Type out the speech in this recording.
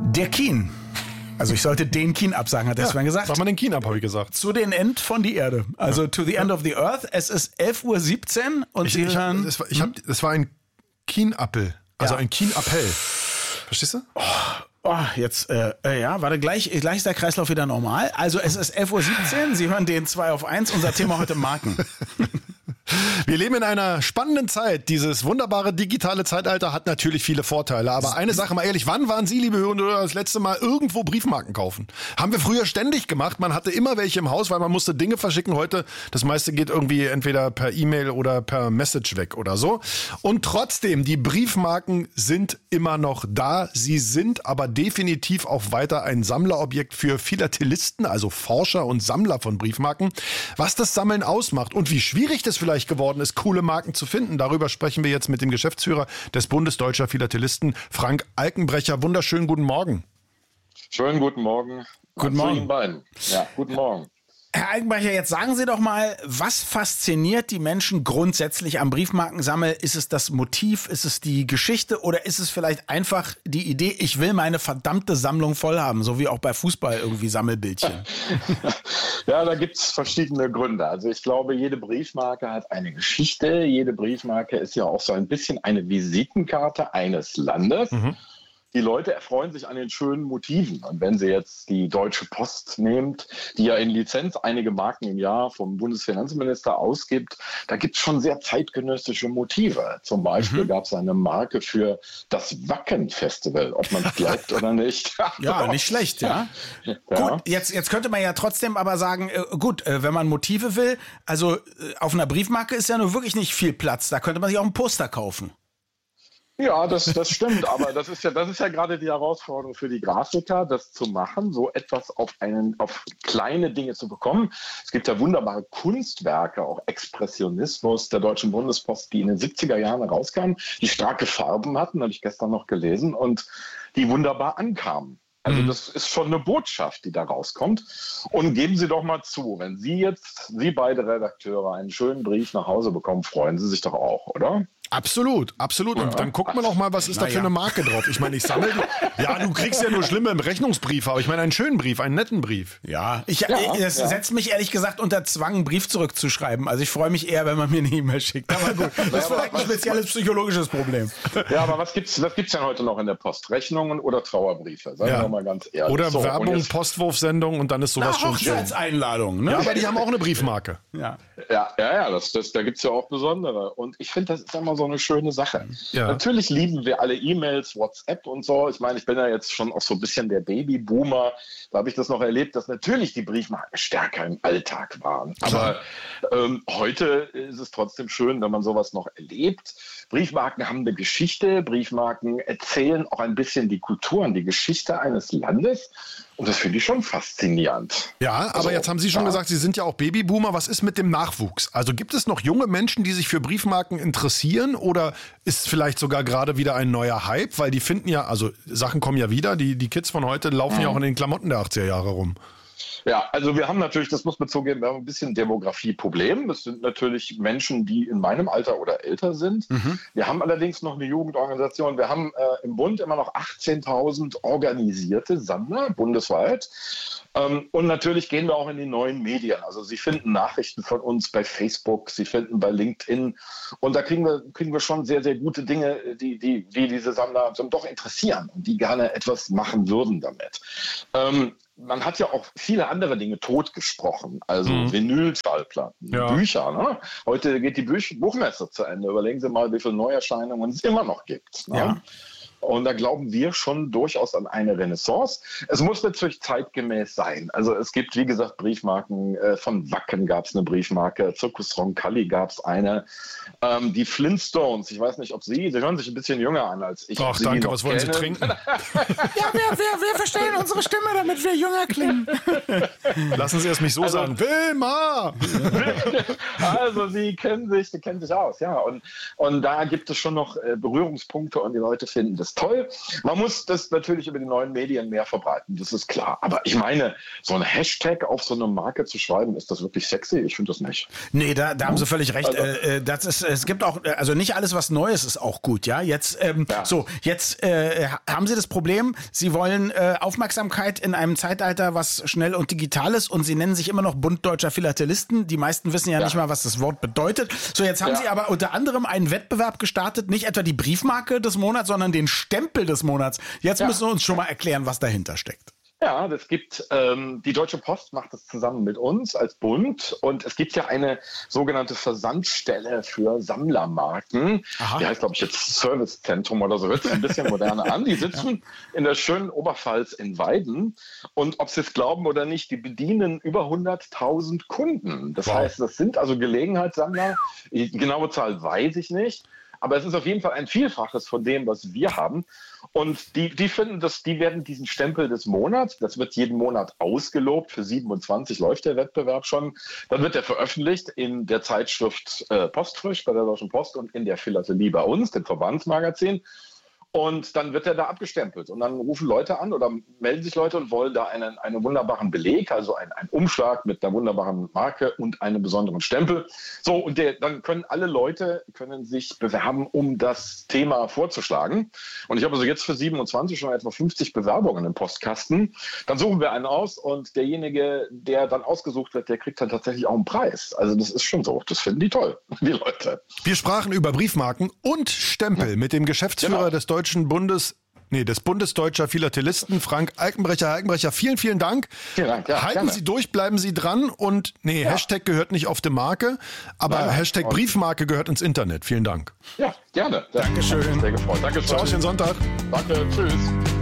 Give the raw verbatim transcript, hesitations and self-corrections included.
Der Kien. Also ich sollte den Kien absagen, hat der Ja, Sven gesagt. sag mal den Kien ab, habe ich gesagt. Zu den End von die Erde. Also to the end of the earth. Es ist elf Uhr siebzehn und Ich, Sie ich, hören... das, war, ich hab, das war ein Kienappel, also Ja. ein Kienappell. Verstehst du? Oh, jetzt, äh, äh, ja, warte, gleich, gleich ist der Kreislauf wieder normal. Also es ist elf Uhr siebzehn, Sie hören den zwei auf eins. Unser Thema heute Marken. Wir leben in einer spannenden Zeit. Dieses wunderbare digitale Zeitalter hat natürlich viele Vorteile. Aber eine Sache mal ehrlich, wann waren Sie, liebe Hörer, das letzte Mal irgendwo Briefmarken kaufen? Haben wir früher ständig gemacht. Man hatte immer welche im Haus, weil man musste Dinge verschicken. Heute, das meiste geht irgendwie entweder per E-Mail oder per Message weg oder so. Und trotzdem, die Briefmarken sind immer noch da. Sie sind aber definitiv auch weiter ein Sammlerobjekt für Philatelisten, also Forscher und Sammler von Briefmarken. Was das Sammeln ausmacht und wie schwierig das vielleicht geworden ist, coole Marken zu finden. Darüber sprechen wir jetzt mit dem Geschäftsführer des Bundes Deutscher Philatelisten, Frank Alkenbrecher. Wunderschönen guten Morgen. Schönen guten Morgen. Guten Zu Morgen. Ihnen beiden. Ja, guten Morgen. Herr Alkenbrecher, jetzt sagen Sie doch mal, was fasziniert die Menschen grundsätzlich am Briefmarkensammeln? Ist es das Motiv, ist es die Geschichte oder ist es vielleicht einfach die Idee, ich will meine verdammte Sammlung voll haben, so wie auch bei Fußball irgendwie Sammelbildchen? Ja, da gibt es verschiedene Gründe. Also ich glaube, jede Briefmarke hat eine Geschichte. Jede Briefmarke ist ja auch so ein bisschen eine Visitenkarte eines Landes. Mhm. Die Leute erfreuen sich an den schönen Motiven. Und wenn Sie jetzt die Deutsche Post nehmt, die ja in Lizenz einige Marken im Jahr vom Bundesfinanzminister ausgibt, da gibt es schon sehr zeitgenössische Motive. Zum Beispiel mhm. gab es eine Marke für das Wacken-Festival, ob man es glaubt oder nicht. Ja, nicht schlecht, ja. ja. Gut, jetzt, jetzt könnte man ja trotzdem aber sagen, äh, gut, äh, wenn man Motive will, also äh, auf einer Briefmarke ist ja nur wirklich nicht viel Platz. Da könnte man sich auch ein Poster kaufen. Ja, das, das stimmt, aber das ist ja, das ist ja gerade die Herausforderung für die Grafiker, das zu machen, so etwas auf einen, auf kleine Dinge zu bekommen. Es gibt ja wunderbare Kunstwerke, auch Expressionismus der Deutschen Bundespost, die in den siebziger Jahren rauskamen, die starke Farben hatten, habe ich gestern noch gelesen, und die wunderbar ankamen. Also das ist schon eine Botschaft, die da rauskommt. Und geben Sie doch mal zu, wenn Sie jetzt, Sie beide Redakteure, einen schönen Brief nach Hause bekommen, freuen Sie sich doch auch, oder? Absolut, absolut. Und dann guckt man auch mal, was ist da für eine Marke drauf. Ich meine, ich sammle. Ja, du kriegst ja nur schlimme Rechnungsbriefe, aber ich meine einen schönen Brief, einen netten Brief. Ja, ich, Ja, ich, das ja. setzt mich ehrlich gesagt unter Zwang, einen Brief zurückzuschreiben. Also ich freue mich eher, wenn man mir eine E-Mail schickt. Aber gut, das ist vielleicht ein spezielles psychologisches Problem. Ja, aber was gibt's, was gibt's denn heute noch in der Post? Rechnungen oder Trauerbriefe? Sagen Ja. wir mal ganz ehrlich. Oder So, Werbung, und jetzt- Postwurfsendung und dann ist sowas Na, schon schön. Hochzeitseinladung, ne? Ja, aber die haben auch eine Briefmarke. Ja. Ja, ja, ja, das, das, da gibt's ja auch besondere. Und ich finde, das ist immer so eine schöne Sache. Ja. Natürlich lieben wir alle E-Mails, WhatsApp und so. Ich meine, ich bin ja jetzt schon auch so ein bisschen der Babyboomer. Da habe ich das noch erlebt, dass natürlich die Briefmarken stärker im Alltag waren. Aber ähm, heute ist es trotzdem schön, wenn man sowas noch erlebt. Briefmarken haben eine Geschichte. Briefmarken erzählen auch ein bisschen die Kultur und die Geschichte eines Landes. Und das finde ich schon faszinierend. Ja, aber Also, jetzt haben Sie schon ja. gesagt, Sie sind ja auch Babyboomer. Was ist mit dem Nachwuchs? Also gibt es noch junge Menschen, die sich für Briefmarken interessieren oder ist vielleicht sogar gerade wieder ein neuer Hype? Weil die finden ja, also Sachen kommen ja wieder, die, die Kids von heute laufen mhm. ja auch in den Klamotten der achtziger Jahre rum. Ja, also wir haben natürlich, das muss man zugeben, wir haben ein bisschen Demografieproblem. Das sind natürlich Menschen, die in meinem Alter oder älter sind. Mhm. Wir haben allerdings noch eine Jugendorganisation. Wir haben äh, im Bund immer noch achtzehntausend organisierte Sammler bundesweit. Ähm, und natürlich gehen wir auch in die neuen Medien. Also Sie finden Nachrichten von uns bei Facebook, Sie finden bei LinkedIn. Und da kriegen wir, kriegen wir schon sehr, sehr gute Dinge, die, die, die diese Sammler doch interessieren und die gerne etwas machen würden damit. Ähm, Man hat ja auch viele andere Dinge totgesprochen, also mhm. Vinylschallplatten, ja. Bücher. Ne? Heute geht die Büch- Buchmesse zu Ende. Überlegen Sie mal, wie viele Neuerscheinungen es immer noch gibt. Ne? Ja. Und da glauben wir schon durchaus an eine Renaissance. Es muss natürlich zeitgemäß sein. Also es gibt, wie gesagt, Briefmarken. Äh, von Wacken gab es eine Briefmarke, Circus Roncalli gab es eine. Ähm, die Flintstones, ich weiß nicht, ob Sie, Sie hören sich ein bisschen jünger an als ich. Ach, danke, was wollen Sie trinken? Ja, wir, wir, wir verstellen unsere Stimme, damit wir jünger klingen. Lassen Sie es mich so Also- sagen. Wilma! Also Sie kennen sich, Sie kennen sich aus, ja. Und, und da gibt es schon noch äh, Berührungspunkte und die Leute finden das ist toll. Man muss das natürlich über die neuen Medien mehr verbreiten, das ist klar. Aber ich meine, so ein Hashtag auf so eine Marke zu schreiben, ist das wirklich sexy? Ich finde das nicht. Nee, da, da haben Sie völlig recht. Also, äh, das ist, es gibt auch, also nicht alles, was Neues ist, auch gut, ja. Jetzt, ähm, Ja. so, jetzt äh, haben Sie das Problem, Sie wollen äh, Aufmerksamkeit in einem Zeitalter, was schnell und digital ist, und Sie nennen sich immer noch Bund Deutscher Philatelisten. Die meisten wissen ja, Ja. nicht mal, was das Wort bedeutet. So, jetzt haben Ja. Sie aber unter anderem einen Wettbewerb gestartet, nicht etwa die Briefmarke des Monats, sondern den Stempel des Monats. Jetzt Ja. müssen Sie uns schon mal erklären, was dahinter steckt. Ja, das gibt, ähm, die Deutsche Post macht das zusammen mit uns als Bund, und es gibt ja eine sogenannte Versandstelle für Sammlermarken. Aha. Die heißt, glaube ich, jetzt Servicezentrum oder so, hört sich ein bisschen moderner an. Die sitzen in der schönen Oberpfalz in Weiden, und ob Sie es glauben oder nicht, die bedienen über hunderttausend Kunden. Das Wow. heißt, das sind also Gelegenheitssammler. Die genaue Zahl weiß ich nicht. Aber es ist auf jeden Fall ein Vielfaches von dem, was wir haben. Und die, die finden, dass die werden diesen Stempel des Monats, das wird jeden Monat ausgelobt, für siebenundzwanzig läuft der Wettbewerb schon. Dann wird er veröffentlicht in der Zeitschrift äh, Postfrisch bei der Deutschen Post und in der Philatelie bei uns, dem Verbandsmagazin. Und dann wird er da abgestempelt. Und dann rufen Leute an oder melden sich Leute und wollen da einen, einen wunderbaren Beleg, also einen, einen Umschlag mit einer wunderbaren Marke und einem besonderen Stempel. So, und der, dann können alle Leute können sich bewerben, um das Thema vorzuschlagen. Und ich habe also jetzt für siebenundzwanzig schon etwa fünfzig Bewerbungen im Postkasten. Dann suchen wir einen aus, und derjenige, der dann ausgesucht wird, der kriegt dann tatsächlich auch einen Preis. Also das ist schon so. Das finden die toll, die Leute. Wir sprachen über Briefmarken und Stempel mit dem Geschäftsführer Genau. des Deutschen Bundes, nee, des Bundesdeutscher Philatelisten, Frank Alkenbrecher. Herr Alkenbrecher, vielen, vielen Dank. Vielen Dank, ja, Halten gerne. Sie durch, bleiben Sie dran, und nee, Ja. Hashtag gehört nicht auf die Marke, aber Nein, nein. Hashtag Und- Briefmarke gehört ins Internet. Vielen Dank. Ja, gerne. Dankeschön. Sehr gefreut. Dankeschön. Ciao, schönen Sonntag. Danke, tschüss.